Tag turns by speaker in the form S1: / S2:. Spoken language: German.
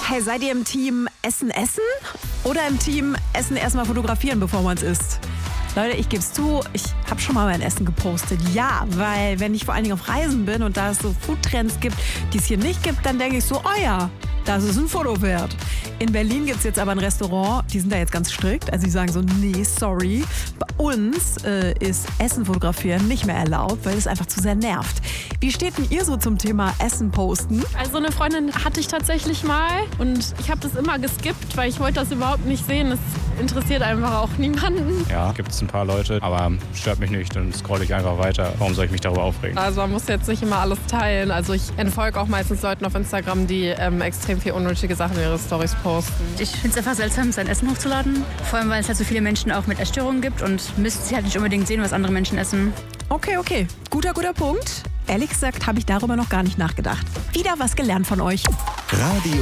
S1: Hey, seid ihr im Team Essen oder im Team Essen erstmal fotografieren, bevor man es isst? Leute, ich gebe es zu, ich habe schon mal mein Essen gepostet. Ja, weil wenn ich vor allen Dingen auf Reisen bin und da es so Foodtrends gibt, die es hier nicht gibt, dann denke ich so, oh ja, das ist ein Foto wert. In Berlin gibt es jetzt aber ein Restaurant, die sind da jetzt ganz strikt. Also die sagen so, nee, sorry. Bei uns ist Essen fotografieren nicht mehr erlaubt, weil es einfach zu sehr nervt. Wie steht denn ihr so zum Thema Essen posten?
S2: Also eine Freundin hatte ich tatsächlich mal und ich habe das immer geskippt, weil ich wollte das überhaupt nicht sehen. Das interessiert einfach auch niemanden.
S3: Ja, gibt es ein paar Leute, aber stört mich nicht, dann scrolle ich einfach weiter. Warum soll ich mich darüber aufregen?
S4: Also man muss jetzt nicht immer alles teilen. Also ich entfolge auch meistens Leuten auf Instagram, die extrem viel unnötige Sachen in ihre Storys posten.
S5: Ich finde es einfach seltsam, sein Essen hochzuladen. Vor allem, weil es halt so viele Menschen auch mit Essstörungen gibt und müssen sie halt nicht unbedingt sehen, was andere Menschen essen.
S1: Okay. Guter Punkt. Ehrlich gesagt habe ich darüber noch gar nicht nachgedacht. Wieder was gelernt von euch.
S6: Radio